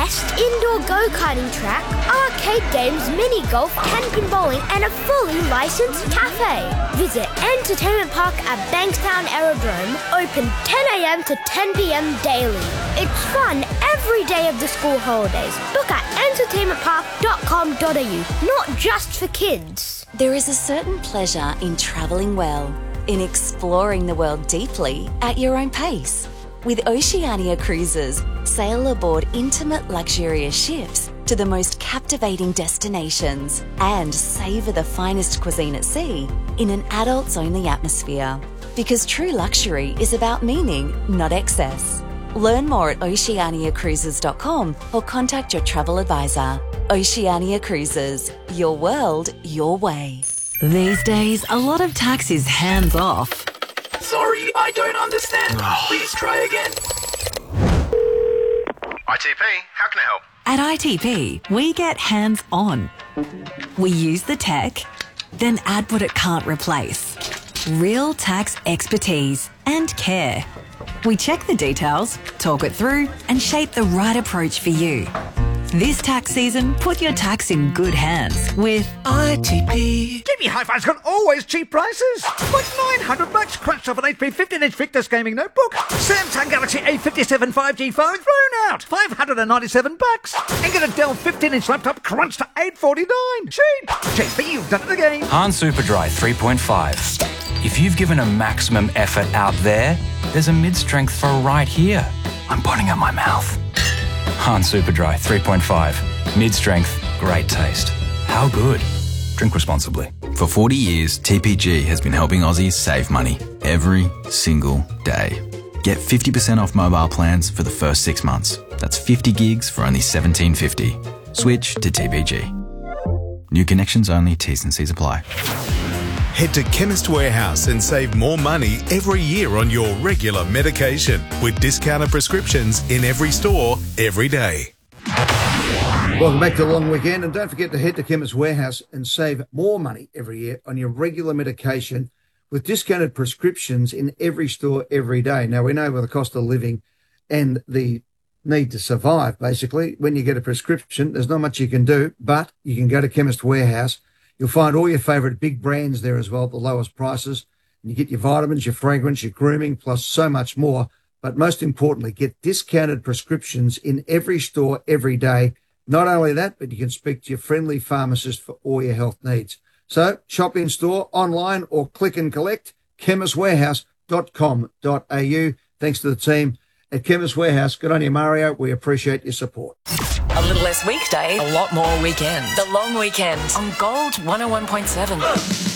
best indoor go-karting track, arcade games, mini golf, camping, bowling and a fully licensed cafe. Visit Entertainment Park at Bankstown Aerodrome, open 10 a.m. to 10 p.m. daily. It's fun every day of the school holidays. Book at entertainmentpark.com.au, not just for kids. There is a certain pleasure in travelling well, in exploring the world deeply at your own pace. With Oceania Cruises, sail aboard intimate, luxurious ships to the most captivating destinations and savour the finest cuisine at sea in an adults-only atmosphere. Because true luxury is about meaning, not excess. Learn more at oceaniacruises.com or contact your travel advisor. Oceania Cruises, your world, your way. These days, a lot of tax is hands-off. Sorry, I don't understand. Please try again. ITP, how can I help? At ITP, we get hands-on. We use the tech, then add what it can't replace. Real tax expertise and care. We check the details, talk it through, and shape the right approach for you. This tax season, put your tax in good hands with ITP. Jimmy Hi-Fi's got always cheap prices. Like $900 crunched off an HP 15-inch Victus gaming notebook. Samsung Galaxy A57 5G phone thrown out. $597. And get a Dell 15-inch laptop crunched to $849. Cheap. JP, you've done it again. Han Superdry 3.5. If you've given a maximum effort out there, there's a mid-strength for right here. I'm putting out my mouth. Han Superdry 3.5. Mid-strength, great taste. How good? Drink responsibly. For 40 years, TPG has been helping Aussies save money every single day. Get 50% off mobile plans for the first 6 months. That's 50 gigs for only $17.50. Switch to TPG. New connections only, T's and C's apply. Head to Chemist Warehouse and save more money every year on your regular medication with discounted prescriptions in every store, every day. Welcome back to the long weekend, and don't forget to head to Chemist Warehouse and save more money every year on your regular medication with discounted prescriptions in every store, every day. Now, we know with the cost of living and the need to survive, basically, when you get a prescription, there's not much you can do, but you can go to Chemist Warehouse. You'll find all your favourite big brands there as well at the lowest prices. And you get your vitamins, your fragrance, your grooming, plus so much more. But most importantly, get discounted prescriptions in every store every day. Not only that, but you can speak to your friendly pharmacist for all your health needs. So shop in store, online, or click and collect, chemistwarehouse.com.au. Thanks to the team at Chemist Warehouse. Good on you, Mario. We appreciate your support. A little less weekday, a lot more weekend. The long weekend on Gold 101.7.